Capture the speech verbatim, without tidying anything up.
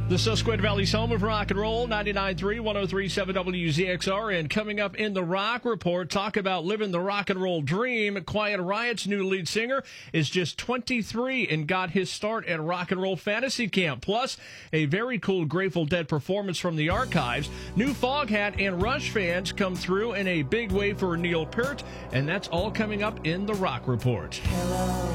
The Susquehanna Valley's home of rock and roll, ninety-nine point three, one oh three point seven W Z X R. And coming up in the Rock Report, talk about living the rock and roll dream. Quiet Riot's new lead singer is just twenty-three and got his start at Rock and Roll Fantasy Camp. Plus, a very cool Grateful Dead performance from the archives. New Foghat and Rush fans come through in a big way for Neil Peart. And that's all coming up in the Rock Report. Hello.